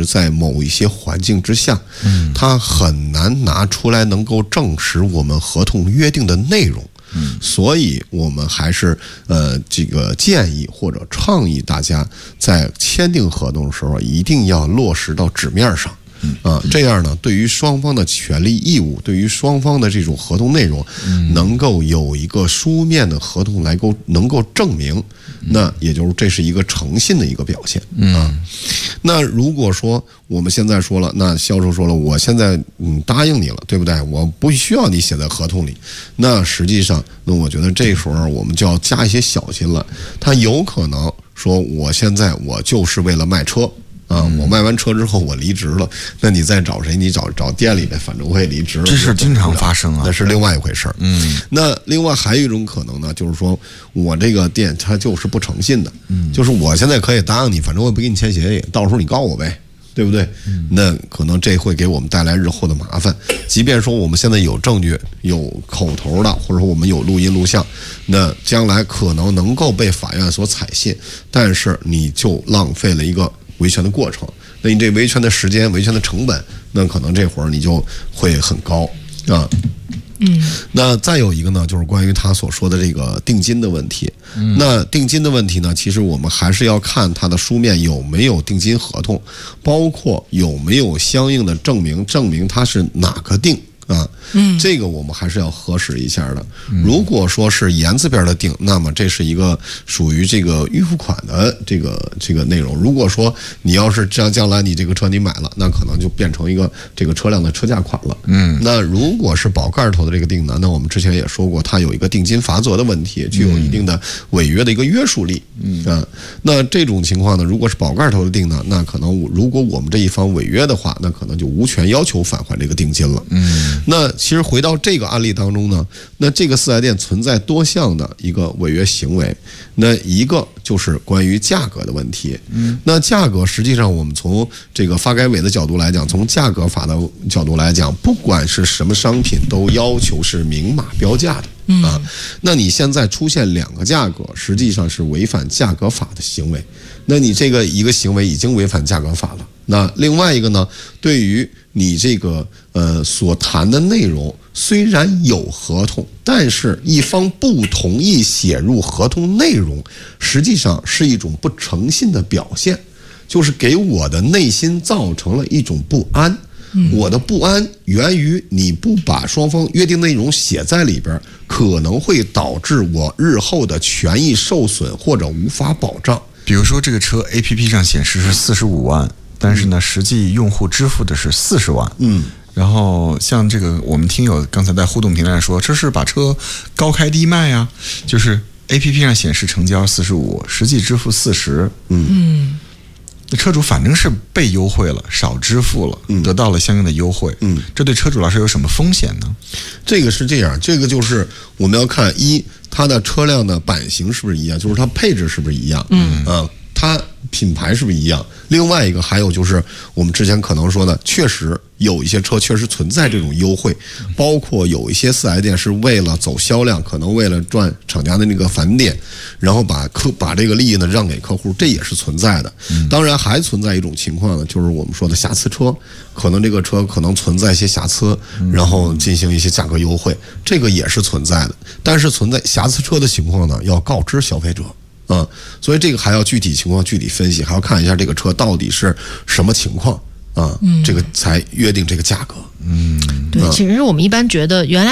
在某一些环境之下，它很难拿出来能够证实我们合同约定的内容。所以我们还是这个建议或者倡议大家在签订合同的时候一定要落实到纸面上。这样呢，对于双方的权利义务，对于双方的这种合同内容，能够有一个书面的合同能够证明，那也就是这是一个诚信的一个表现啊。那如果说我们现在说了，那销售说了，我现在答应你了，对不对？我不需要你写在合同里。那实际上，那我觉得这时候我们就要加一些小心了。他有可能说，我现在我就是为了卖车。我卖完车之后我离职了，那你再找谁？你找店里面，反正我也离职了。 这是经常发生啊， 那是另外一回事儿。那另外还有一种可能呢，就是说我这个店它就是不诚信的，就是我现在可以答应你，反正我也不给你签协议，到时候你告我呗，对不对？那可能这会给我们带来日后的麻烦。即便说我们现在有证据、有口头的，或者说我们有录音录像，那将来可能能够被法院所采信，但是你就浪费了一个维权的过程，那你这维权的时间、维权的成本，那可能这会儿你就会很高啊。那再有一个呢，就是关于他所说的这个定金的问题。那定金的问题呢，其实我们还是要看他的书面有没有定金合同，包括有没有相应的证明他是哪个定。这个我们还是要核实一下的。如果说是言字边的定，那么这是一个属于这个预付款的这个内容。如果说你要是将来你这个车你买了，那可能就变成一个这个车辆的车价款了。那如果是宝盖头的这个定呢，那我们之前也说过，它有一个定金罚则的问题，具有一定的违约的一个约束力。那这种情况呢，如果是宝盖头的定呢，那可能如果我们这一方违约的话，那可能就无权要求返还这个定金了。那其实回到这个案例当中呢，那这个四 S 店存在多项的一个违约行为。那一个就是关于价格的问题。那价格实际上我们从这个发改委的角度来讲，从价格法的角度来讲，不管是什么商品都要求是明码标价的。那你现在出现两个价格，实际上是违反价格法的行为。那你这个一个行为已经违反价格法了。那另外一个呢，对于你这个所谈的内容虽然有合同，但是一方不同意写入合同内容，实际上是一种不诚信的表现，就是给我的内心造成了一种不安。我的不安源于你不把双方约定内容写在里边，可能会导致我日后的权益受损或者无法保障。 比如说这个车 APP 上显示是45万，但是呢，实际用户支付的是40万。然后像这个我们听友刚才在互动平台上说，这是把车高开低卖啊，就是 APP 上显示成交45，实际支付40。那车主反正是被优惠了，少支付了，得到了相应的优惠。这对车主来说有什么风险呢？ 这个是这样，这个就是我们要看它的车辆的版型是不是一样，就是它配置是不是一样，它品牌是不是一样？另外一个还有就是我们之前可能说的，确实有一些车确实存在这种优惠，包括有一些4S店是为了走销量，可能为了赚厂家的那个返点，然后把这个利益呢让给客户，这也是存在的。当然还存在一种情况呢，就是我们说的瑕疵车，可能这个车可能存在一些瑕疵，然后进行一些价格优惠，这个也是存在的。但是存在瑕疵车的情况呢，要告知消费者。所以这个还要具体情况具体分析，还要看一下这个车到底是什么情况这个才约定这个价格。 对，其实我们一般觉得原来